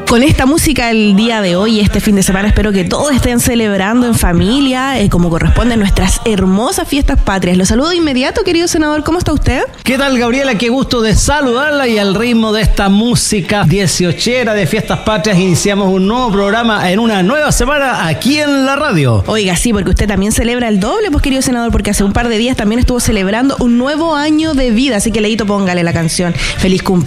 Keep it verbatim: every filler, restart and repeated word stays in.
con esta música el día de hoy, este fin de semana. Espero que todos estén celebrando en familia, eh, como corresponde, nuestras hermosas fiestas patrias. Los saludo de inmediato, querido senador. ¿Cómo está usted? ¿Qué tal, Gabriela? Qué gusto de saludarla, y al ritmo de esta música dieciochera de fiestas patrias iniciamos un nuevo programa en una nueva semana aquí en la radio. Oiga, sí, porque usted también celebra el doble, pues, querido senador, porque hace un par de días también estuvo celebrando un nuevo año de vida. Así que, Leito, póngale la canción. Feliz cumpleaños.